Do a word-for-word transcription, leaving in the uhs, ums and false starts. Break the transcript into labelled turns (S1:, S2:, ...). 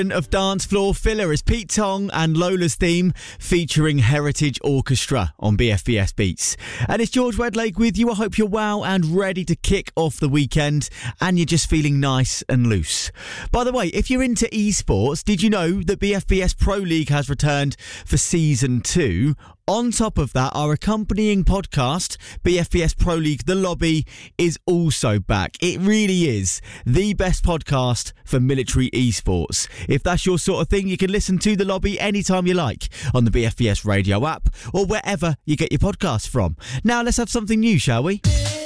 S1: Of Dance Floor Filler is Pete Tong and Lola's theme featuring Heritage Orchestra on B F B S Beats. And it's George Wedlake with you. I hope you're well and ready to kick off the weekend and you're just feeling nice and loose. By the way, if you're into esports, did you know that B F B S Pro League has returned for season two? On top of that, our accompanying podcast, B F B S Pro League The Lobby, is also back. It really is the best podcast for military esports. If that's your sort of thing, you can listen to The Lobby anytime you like on the B F B S radio app or wherever you get your podcasts from. Now let's have something new, shall we?